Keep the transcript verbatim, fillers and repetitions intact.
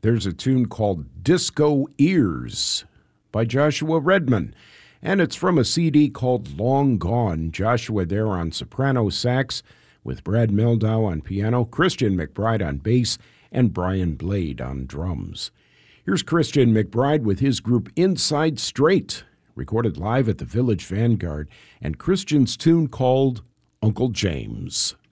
There's a tune called Disco Ears by Joshua Redman, and it's from a C D called Long Gone. Joshua there on soprano sax, with Brad Mildow on piano, Christian McBride on bass, and Brian Blade on drums. Here's Christian McBride with his group Inside Straight, recorded live at the Village Vanguard, and Christian's tune called Uncle James.